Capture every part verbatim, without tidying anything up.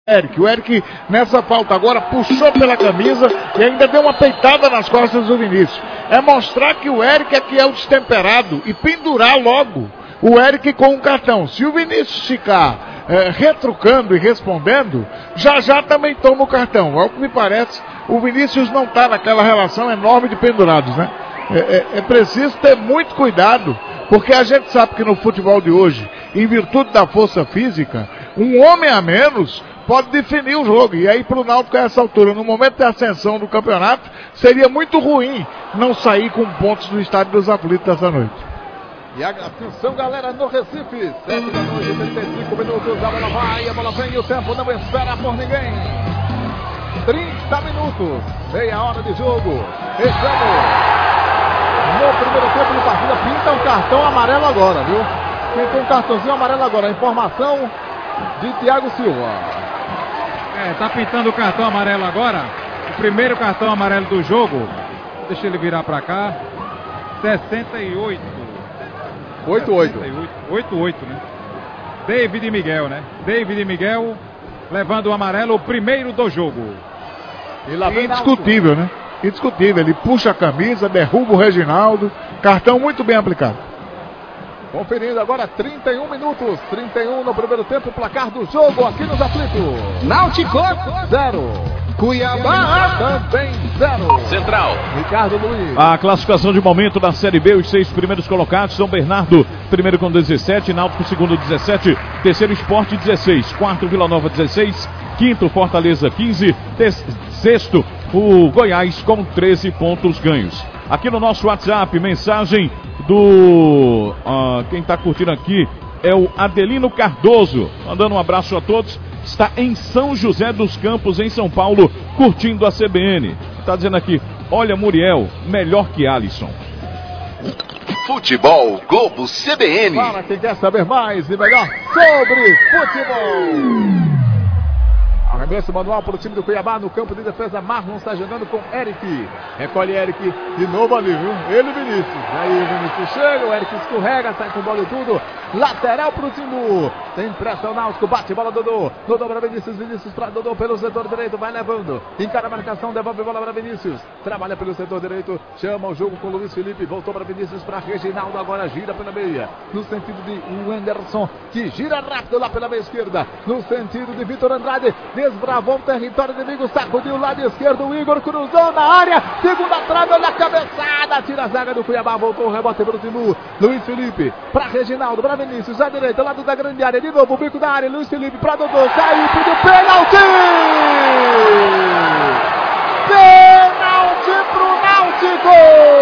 Eric, o Eric nessa falta agora puxou pela camisa e ainda deu uma peitada nas costas do Vinícius. É mostrar que o Eric é que é o destemperado e pendurar logo o Eric com um cartão. Se o Vinícius ficar é, retrucando e respondendo, já já também toma o cartão. Ao que me parece, o Vinícius não está naquela relação enorme de pendurados, né? É, é, é preciso ter muito cuidado, porque a gente sabe que no futebol de hoje, em virtude da força física, um homem a menos pode definir o jogo. E aí, para o Náutico, a essa altura, no momento de ascensão do campeonato, seria muito ruim não sair com pontos do Estádio dos Aflitos essa noite. E atenção, galera, no Recife, sete da noite, trinta e cinco minutos, a bola vai, a bola vem, e o tempo não espera por ninguém. trinta minutos, meia hora de jogo. Estamos no primeiro tempo de partida. Pinta um cartão amarelo agora, viu? Pinta um cartãozinho amarelo agora. A informação de Thiago Silva. É, tá pintando o cartão amarelo agora. O primeiro cartão amarelo do jogo. Deixa ele virar pra cá. sessenta e oito. oito a oito. oito a oito, né? David Miguel, né? David Miguel levando o amarelo, o primeiro do jogo. E lá vem indiscutível, né? Indiscutível. Ele puxa a camisa, derruba o Reginaldo. Cartão muito bem aplicado. Conferindo agora trinta e um minutos, trinta e um no primeiro tempo, placar do jogo aqui nos Aflitos. Náutico zero. Cuiabá também zero. Central. Ricardo Luiz. A classificação de momento da Série B, os seis primeiros colocados, São Bernardo, primeiro com dezessete, Náutico segundo dezessete, terceiro Sport dezesseis, quarto Vila Nova dezesseis, quinto Fortaleza quinze, sexto o Goiás com treze pontos ganhos. Aqui no nosso WhatsApp, mensagem do... Uh, quem está curtindo aqui é o Adelino Cardoso. Mandando um abraço a todos. Está em São José dos Campos, em São Paulo, curtindo a C B N. Está dizendo aqui, olha Muriel, melhor que Alisson. Futebol Globo C B N. Para quem quer saber mais e melhor sobre futebol. Arremesso manual para o time do Cuiabá no campo de defesa. Marlon está jogando com Eric. Recolhe Eric de novo ali, viu? Ele e Vinícius. Aí o Vinícius chega, o Eric escorrega, sai com bola e tudo. Lateral para o Timbu. Tem pressão Náutico, bate bola Dodô. Dodô para Vinícius, Vinícius para Dodô pelo setor direito, vai levando. Encara a marcação, devolve bola para Vinícius. Trabalha pelo setor direito, chama o jogo com o Luiz Felipe. Voltou para Vinícius, para Reginaldo, agora gira pela meia. No sentido de Wenderson, que gira rápido lá pela meia esquerda. No sentido de Vitor Andrade. Desbravou o território inimigo, sacudiu o lado esquerdo, o Igor cruzou na área, segunda trave, olha a cabeçada, tira a zaga do Cuiabá, voltou o rebote para o Timbu, Luiz Felipe, para Reginaldo, para Vinícius, à direita, lado da grande área, de novo o bico da área, Luiz Felipe para Dodô, caiu, pediu pênalti! Pênalti pro Náutico!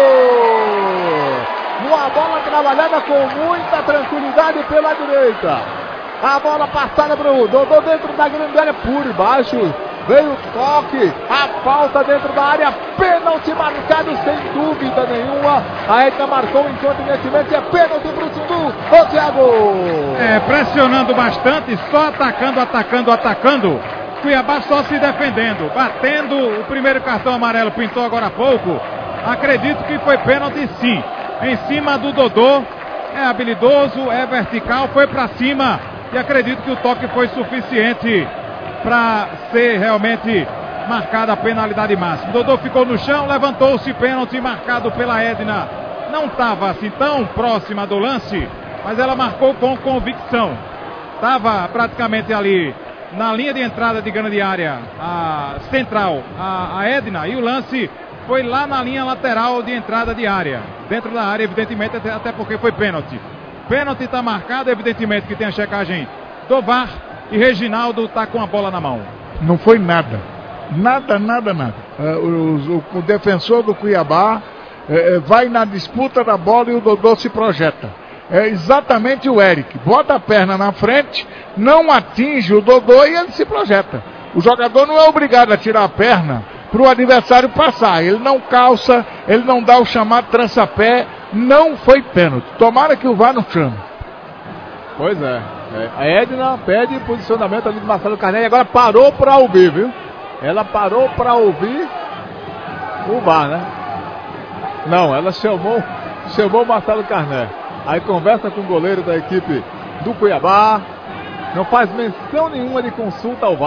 Uma bola trabalhada com muita tranquilidade pela direita. A bola passada para o Dodô dentro da grande área, por baixo. Veio o toque, a falta dentro da área, pênalti marcado sem dúvida nenhuma. A Edna marcou enquanto nesse momento é pênalti para o Timbu. Ô Thiago! É, pressionando bastante, só atacando, atacando, atacando. Cuiabá só se defendendo, batendo. O primeiro cartão amarelo pintou agora há pouco. Acredito que foi pênalti sim. Em cima do Dodô, é habilidoso, é vertical, foi para cima. E acredito que o toque foi suficiente para ser realmente marcada a penalidade máxima. Dodô ficou no chão, levantou-se, pênalti marcado pela Edna. Não estava assim tão próxima do lance, mas ela marcou com convicção. Estava praticamente ali na linha de entrada de grande área, a central, a, a Edna, e o lance foi lá na linha lateral de entrada de área. Dentro da área, evidentemente, até, até porque foi pênalti. Pênalti está marcado, evidentemente que tem a checagem do V A R e Reginaldo está com a bola na mão. Não foi nada. Nada, nada, nada. É, o, o, o defensor do Cuiabá é, vai na disputa da bola e o Dodô se projeta. É exatamente o Eric. Bota a perna na frente, não atinge o Dodô e ele se projeta. O jogador não é obrigado a tirar a perna para o adversário passar. Ele não calça, ele não dá o chamado trança-pé. Não foi pênalti. Tomara que o V A R não chame. Pois é. é. A Edna pede posicionamento ali do Marcelo Carné e agora parou para ouvir, viu? Ela parou para ouvir o V A R, né? Não, ela chamou, chamou o Marcelo Carné. Aí conversa com o goleiro da equipe do Cuiabá. Não faz menção nenhuma de consulta ao V A R.